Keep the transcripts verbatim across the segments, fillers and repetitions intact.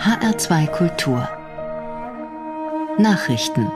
H R zwei Kultur Nachrichten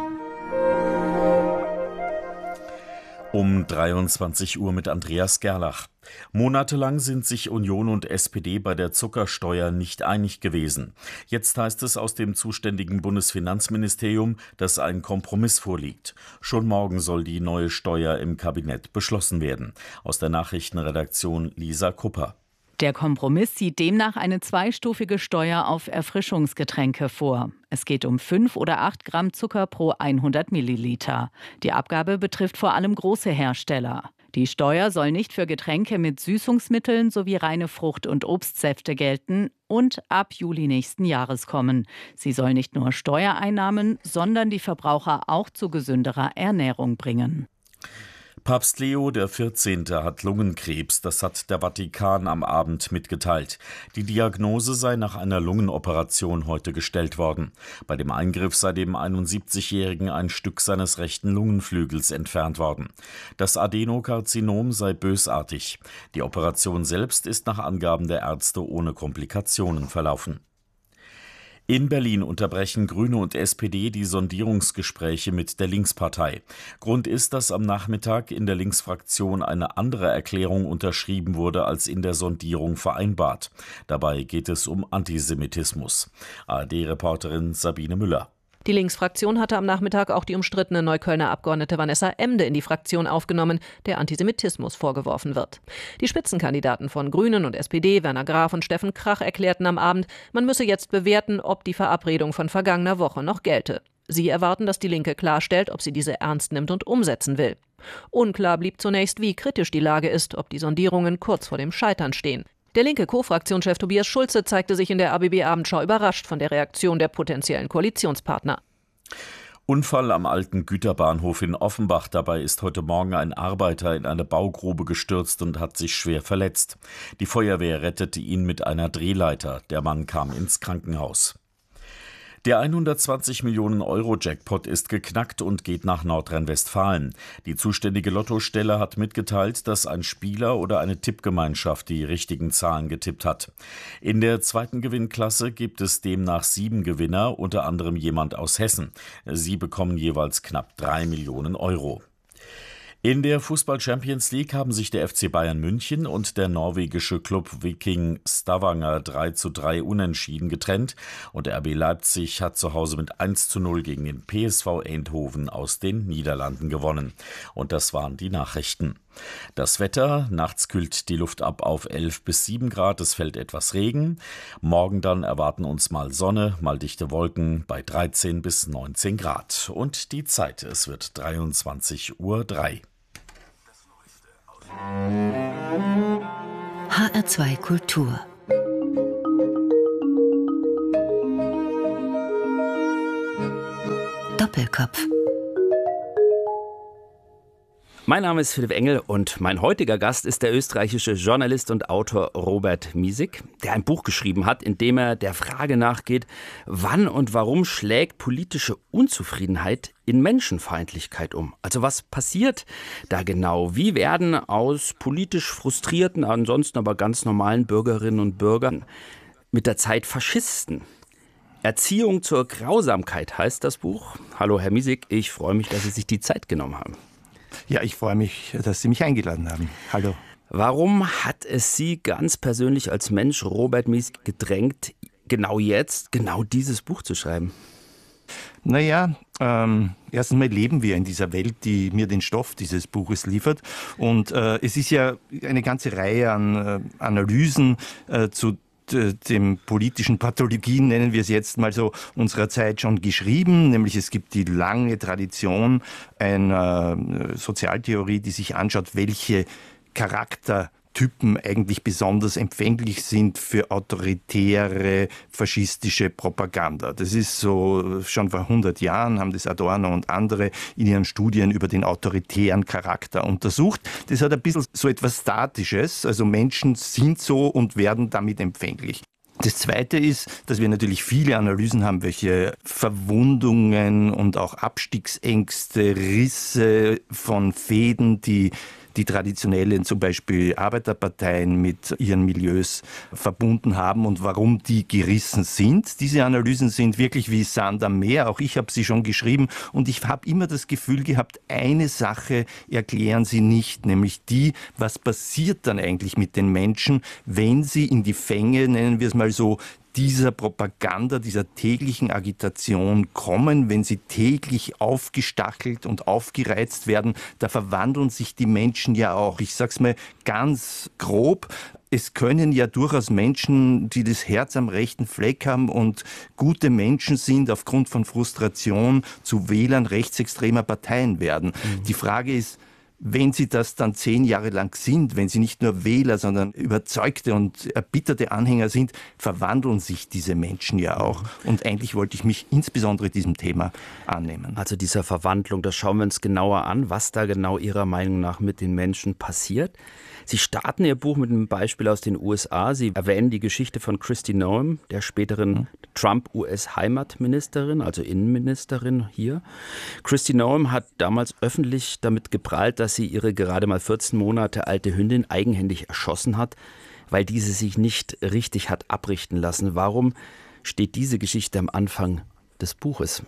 Um dreiundzwanzig Uhr mit Andreas Gerlach. Monatelang sind sich Union und S P D bei der Zuckersteuer nicht einig gewesen. Jetzt heißt es aus dem zuständigen Bundesfinanzministerium, dass ein Kompromiss vorliegt. Schon morgen soll die neue Steuer im Kabinett beschlossen werden. Aus der Nachrichtenredaktion Lisa Kupper. Der Kompromiss sieht demnach eine zweistufige Steuer auf Erfrischungsgetränke vor. Es geht um fünf oder acht Gramm Zucker pro hundert Milliliter. Die Abgabe betrifft vor allem große Hersteller. Die Steuer soll nicht für Getränke mit Süßungsmitteln sowie reine Frucht- und Obstsäfte gelten und ab Juli nächsten Jahres kommen. Sie soll nicht nur Steuereinnahmen, sondern die Verbraucher auch zu gesünderer Ernährung bringen. Papst Leo der vierzehnte hat Lungenkrebs, das hat der Vatikan am Abend mitgeteilt. Die Diagnose sei nach einer Lungenoperation heute gestellt worden. Bei dem Eingriff sei dem einundsiebzigjährigen ein Stück seines rechten Lungenflügels entfernt worden. Das Adenokarzinom sei bösartig. Die Operation selbst ist nach Angaben der Ärzte ohne Komplikationen verlaufen. In Berlin unterbrechen Grüne und S P D die Sondierungsgespräche mit der Linkspartei. Grund ist, dass am Nachmittag in der Linksfraktion eine andere Erklärung unterschrieben wurde als in der Sondierung vereinbart. Dabei geht es um Antisemitismus. A R D-Reporterin Sabine Müller. Die Linksfraktion hatte am Nachmittag auch die umstrittene Neuköllner Abgeordnete Vanessa Emde in die Fraktion aufgenommen, der Antisemitismus vorgeworfen wird. Die Spitzenkandidaten von Grünen und S P D, Werner Graf und Steffen Krach, erklärten am Abend, man müsse jetzt bewerten, ob die Verabredung von vergangener Woche noch gelte. Sie erwarten, dass die Linke klarstellt, ob sie diese ernst nimmt und umsetzen will. Unklar blieb zunächst, wie kritisch die Lage ist, ob die Sondierungen kurz vor dem Scheitern stehen. Der linke Co-Fraktionschef Tobias Schulze zeigte sich in der A B B-Abendschau überrascht von der Reaktion der potenziellen Koalitionspartner. Unfall am alten Güterbahnhof in Offenbach. Dabei ist heute Morgen ein Arbeiter in eine Baugrube gestürzt und hat sich schwer verletzt. Die Feuerwehr rettete ihn mit einer Drehleiter. Der Mann kam ins Krankenhaus. Der hundertzwanzig Millionen Euro Jackpot ist geknackt und geht nach Nordrhein-Westfalen. Die zuständige Lottostelle hat mitgeteilt, dass ein Spieler oder eine Tippgemeinschaft die richtigen Zahlen getippt hat. In der zweiten Gewinnklasse gibt es demnach sieben Gewinner, unter anderem jemand aus Hessen. Sie bekommen jeweils knapp drei Millionen Euro. In der Fußball-Champions League haben sich der F C Bayern München und der norwegische Club Viking Stavanger drei zu drei unentschieden getrennt und R B Leipzig hat zu Hause mit eins zu null gegen den P S V Eindhoven aus den Niederlanden gewonnen. Und das waren die Nachrichten. Das Wetter: Nachts kühlt die Luft ab auf elf bis sieben Grad, es fällt etwas Regen. Morgen dann erwarten uns mal Sonne, mal dichte Wolken bei dreizehn bis neunzehn Grad. Und die Zeit: es wird dreiundzwanzig Uhr drei. H R zwei Kultur Doppelkopf. Mein Name ist Philipp Engel und mein heutiger Gast ist der österreichische Journalist und Autor Robert Miesig, der ein Buch geschrieben hat, in dem er der Frage nachgeht, wann und warum schlägt politische Unzufriedenheit in Menschenfeindlichkeit um? Also was passiert da genau? Wie werden aus politisch frustrierten, ansonsten aber ganz normalen Bürgerinnen und Bürgern mit der Zeit Faschisten? Erziehung zur Grausamkeit heißt das Buch. Hallo Herr Miesig, ich freue mich, dass Sie sich die Zeit genommen haben. Ja, ich freue mich, dass Sie mich eingeladen haben. Hallo. Warum hat es Sie ganz persönlich als Mensch, Robert Miesig, gedrängt, genau jetzt, genau dieses Buch zu schreiben? Naja, ähm, erstens mal leben wir in dieser Welt, die mir den Stoff dieses Buches liefert. Und äh, es ist ja eine ganze Reihe an äh, Analysen äh, zu dem politischen Pathologien, nennen wir es jetzt mal so, unserer Zeit schon geschrieben. Nämlich es gibt die lange Tradition einer Sozialtheorie, die sich anschaut, welche Charaktertypen eigentlich besonders empfänglich sind für autoritäre, faschistische Propaganda. Das ist so, schon vor hundert Jahren haben das Adorno und andere in ihren Studien über den autoritären Charakter untersucht. Das hat ein bisschen so etwas Statisches, also Menschen sind so und werden damit empfänglich. Das Zweite ist, dass wir natürlich viele Analysen haben, welche Verwundungen und auch Abstiegsängste, Risse von Fäden, die die traditionellen, zum Beispiel Arbeiterparteien mit ihren Milieus verbunden haben und warum die gerissen sind. Diese Analysen sind wirklich wie Sand am Meer. Auch ich habe sie schon geschrieben und ich habe immer das Gefühl gehabt, eine Sache erklären sie nicht, nämlich die, was passiert dann eigentlich mit den Menschen, wenn sie in die Fänge, nennen wir es mal so, dieser Propaganda, dieser täglichen Agitation kommen, wenn sie täglich aufgestachelt und aufgereizt werden, da verwandeln sich die Menschen ja auch. Ich sag's mal ganz grob. Es können ja durchaus Menschen, die das Herz am rechten Fleck haben und gute Menschen sind, aufgrund von Frustration zu Wählern rechtsextremer Parteien werden. Mhm. Die Frage ist, wenn sie das dann zehn Jahre lang sind, wenn sie nicht nur Wähler, sondern überzeugte und erbitterte Anhänger sind, verwandeln sich diese Menschen ja auch. Und eigentlich wollte ich mich insbesondere diesem Thema annehmen. Also dieser Verwandlung, das schauen wir uns genauer an, was da genau Ihrer Meinung nach mit den Menschen passiert. Sie starten Ihr Buch mit einem Beispiel aus den U S A. Sie erwähnen die Geschichte von Kristi Noem, der späteren mhm. Trump-U S-Heimatministerin, also Innenministerin hier. Kristi Noem hat damals öffentlich damit geprahlt, dass sie ihre gerade mal vierzehn Monate alte Hündin eigenhändig erschossen hat, weil diese sich nicht richtig hat abrichten lassen. Warum steht diese Geschichte am Anfang des Buches?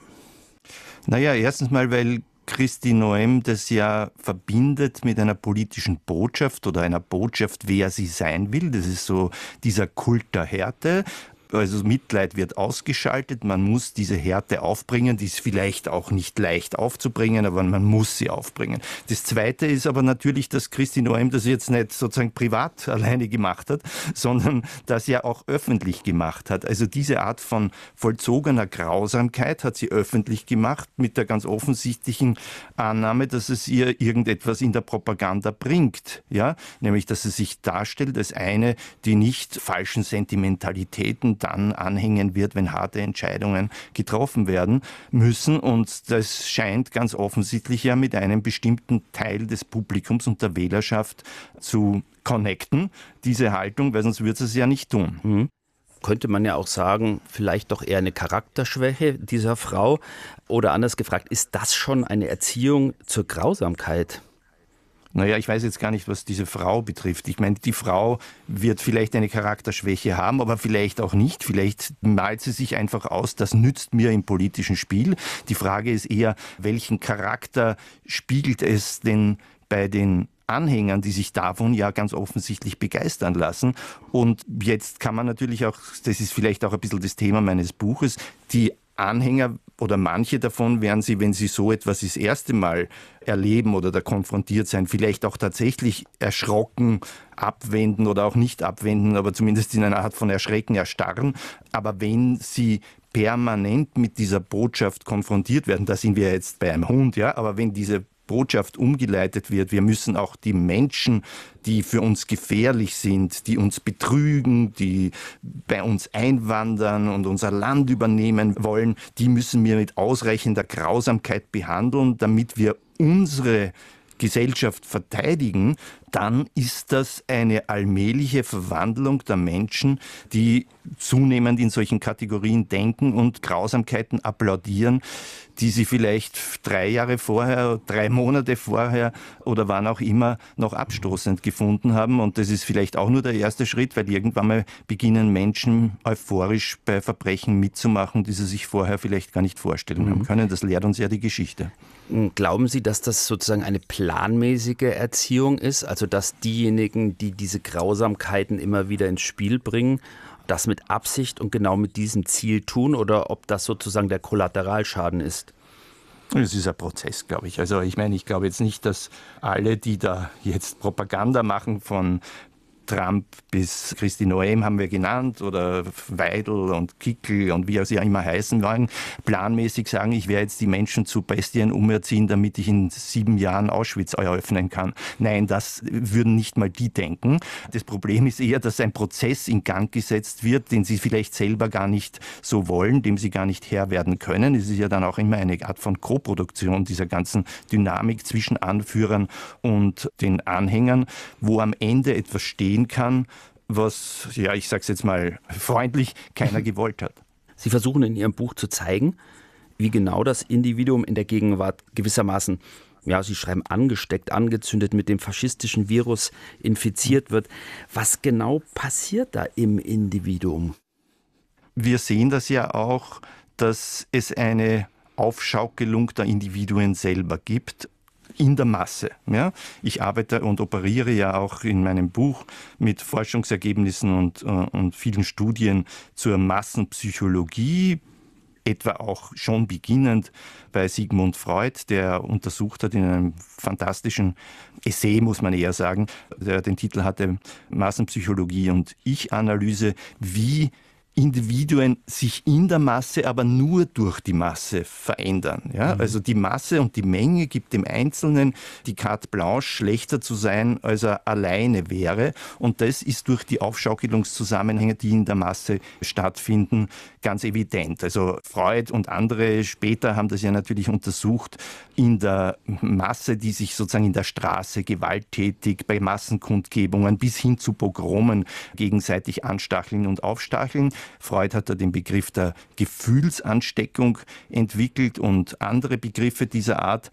Naja, erstens mal, weil Kristi Noem das ja verbindet mit einer politischen Botschaft oder einer Botschaft, wer sie sein will. Das ist so dieser Kult der Härte. Also Mitleid wird ausgeschaltet, man muss diese Härte aufbringen, die ist vielleicht auch nicht leicht aufzubringen, aber man muss sie aufbringen. Das Zweite ist aber natürlich, dass Kristi Noem das jetzt nicht sozusagen privat alleine gemacht hat, sondern das ja auch öffentlich gemacht hat. Also diese Art von vollzogener Grausamkeit hat sie öffentlich gemacht mit der ganz offensichtlichen Annahme, dass es ihr irgendetwas in der Propaganda bringt, ja, nämlich dass sie sich darstellt als eine, die nicht falschen Sentimentalitäten dann anhängen wird, wenn harte Entscheidungen getroffen werden müssen. Und das scheint ganz offensichtlich ja mit einem bestimmten Teil des Publikums und der Wählerschaft zu connecten, diese Haltung, weil sonst würde sie es ja nicht tun. Mhm. Könnte man ja auch sagen, vielleicht doch eher eine Charakterschwäche dieser Frau. Oder anders gefragt, ist das schon eine Erziehung zur Grausamkeit? Naja, ich weiß jetzt gar nicht, was diese Frau betrifft. Ich meine, die Frau wird vielleicht eine Charakterschwäche haben, aber vielleicht auch nicht. Vielleicht malt sie sich einfach aus, das nützt mir im politischen Spiel. Die Frage ist eher, welchen Charakter spiegelt es denn bei den Anhängern, die sich davon ja ganz offensichtlich begeistern lassen. Und jetzt kann man natürlich auch, das ist vielleicht auch ein bisschen das Thema meines Buches, die Anhänger oder manche davon werden sie, wenn sie so etwas das erste Mal erleben oder da konfrontiert sein, vielleicht auch tatsächlich erschrocken abwenden oder auch nicht abwenden, aber zumindest in einer Art von Erschrecken erstarren. Aber wenn sie permanent mit dieser Botschaft konfrontiert werden, da sind wir jetzt bei einem Hund, ja, aber wenn diese Botschaft umgeleitet wird, wir müssen auch die Menschen, die für uns gefährlich sind, die uns betrügen, die bei uns einwandern und unser Land übernehmen wollen, die müssen wir mit ausreichender Grausamkeit behandeln, damit wir unsere Gesellschaft verteidigen, dann ist das eine allmähliche Verwandlung der Menschen, die zunehmend in solchen Kategorien denken und Grausamkeiten applaudieren, die sie vielleicht drei Jahre vorher, drei Monate vorher oder wann auch immer noch abstoßend gefunden haben. Und das ist vielleicht auch nur der erste Schritt, weil irgendwann mal beginnen Menschen euphorisch bei Verbrechen mitzumachen, die sie sich vorher vielleicht gar nicht vorstellen mhm. haben können. Das lehrt uns ja die Geschichte. Glauben Sie, dass das sozusagen eine planmäßige Erziehung ist? Also dass diejenigen, die diese Grausamkeiten immer wieder ins Spiel bringen, das mit Absicht und genau mit diesem Ziel tun oder ob das sozusagen der Kollateralschaden ist? Es ist ein Prozess, glaube ich. Also ich meine, ich glaube jetzt nicht, dass alle, die da jetzt Propaganda machen von Trump bis Kristi Noem haben wir genannt oder Weidel und Kickl und wie sie ja immer heißen wollen, planmäßig sagen, ich werde jetzt die Menschen zu Bestien umerziehen, damit ich in sieben Jahren Auschwitz eröffnen kann. Nein, das würden nicht mal die denken. Das Problem ist eher, dass ein Prozess in Gang gesetzt wird, den sie vielleicht selber gar nicht so wollen, dem sie gar nicht Herr werden können. Es ist ja dann auch immer eine Art von Koproduktion dieser ganzen Dynamik zwischen Anführern und den Anhängern, wo am Ende etwas steht, kann, was, ja, ich sage es jetzt mal freundlich, keiner gewollt hat. Sie versuchen in Ihrem Buch zu zeigen, wie genau das Individuum in der Gegenwart gewissermaßen ja, Sie schreiben, angesteckt, angezündet, mit dem faschistischen Virus infiziert wird. Was genau passiert da im Individuum? Wir sehen das ja auch, dass es eine Aufschaukelung der Individuen selber gibt. In der Masse. Ja. Ich arbeite und operiere ja auch in meinem Buch mit Forschungsergebnissen und, und vielen Studien zur Massenpsychologie, etwa auch schon beginnend bei Sigmund Freud, der untersucht hat in einem fantastischen Essay, muss man eher sagen, der den Titel hatte Massenpsychologie und Ich-Analyse, wie Individuen sich in der Masse, aber nur durch die Masse verändern. Ja? Mhm. Also die Masse und die Menge gibt dem Einzelnen die Carte Blanche, schlechter zu sein, als er alleine wäre. Und das ist durch die Aufschaukelungszusammenhänge, die in der Masse stattfinden, ganz evident. Also Freud und andere später haben das ja natürlich untersucht, in der Masse, die sich sozusagen in der Straße gewalttätig bei Massenkundgebungen bis hin zu Pogromen gegenseitig anstacheln und aufstacheln. Freud hat da den Begriff der Gefühlsansteckung entwickelt und andere Begriffe dieser Art.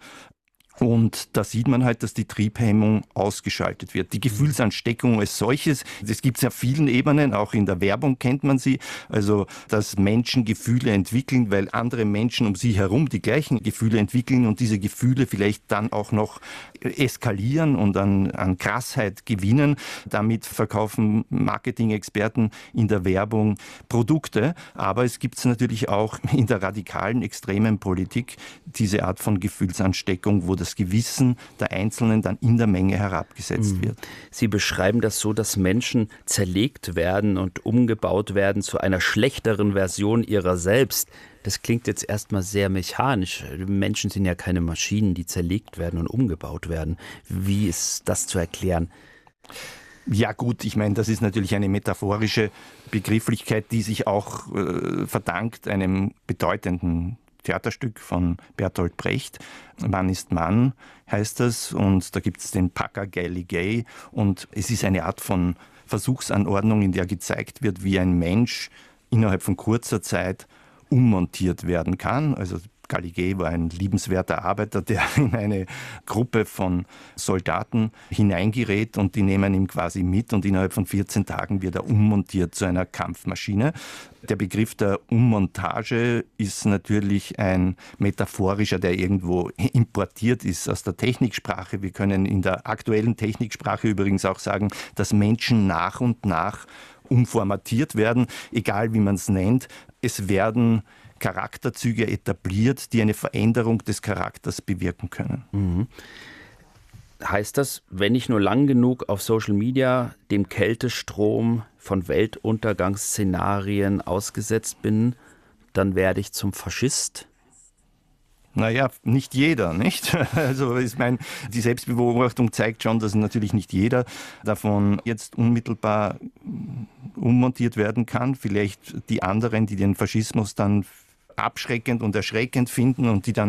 Und da sieht man halt, dass die Triebhemmung ausgeschaltet wird. Die Gefühlsansteckung als solches, das gibt es auf vielen Ebenen, auch in der Werbung kennt man sie. Also, dass Menschen Gefühle entwickeln, weil andere Menschen um sie herum die gleichen Gefühle entwickeln und diese Gefühle vielleicht dann auch noch eskalieren und an, an Krassheit gewinnen. Damit verkaufen Marketing-Experten in der Werbung Produkte. Aber es gibt es natürlich auch in der radikalen, extremen Politik diese Art von Gefühlsansteckung, wo das Gewissen der Einzelnen dann in der Menge herabgesetzt wird. Sie beschreiben das so, dass Menschen zerlegt werden und umgebaut werden zu einer schlechteren Version ihrer selbst. Das klingt jetzt erstmal sehr mechanisch. Menschen sind ja keine Maschinen, die zerlegt werden und umgebaut werden. Wie ist das zu erklären? Ja gut, ich meine, das ist natürlich eine metaphorische Begrifflichkeit, die sich auch äh, verdankt einem bedeutenden Theaterstück von Bertolt Brecht. Mann ist Mann heißt das und da gibt es den Packergeili-Gay und es ist eine Art von Versuchsanordnung, in der gezeigt wird, wie ein Mensch innerhalb von kurzer Zeit ummontiert werden kann. Also Galigay war ein liebenswerter Arbeiter, der in eine Gruppe von Soldaten hineingerät und die nehmen ihn quasi mit und innerhalb von vierzehn Tagen wird er ummontiert zu einer Kampfmaschine. Der Begriff der Ummontage ist natürlich ein metaphorischer, der irgendwo importiert ist aus der Techniksprache. Wir können in der aktuellen Techniksprache übrigens auch sagen, dass Menschen nach und nach umformatiert werden, egal wie man es nennt. Es werden Charakterzüge etabliert, die eine Veränderung des Charakters bewirken können. Mhm. Heißt das, wenn ich nur lang genug auf Social Media dem Kältestrom von Weltuntergangsszenarien ausgesetzt bin, dann werde ich zum Faschist? Naja, nicht jeder, nicht? Also ich meine, die Selbstbeobachtung zeigt schon, dass natürlich nicht jeder davon jetzt unmittelbar ummontiert werden kann. Vielleicht die anderen, die den Faschismus dann abschreckend und erschreckend finden und die dann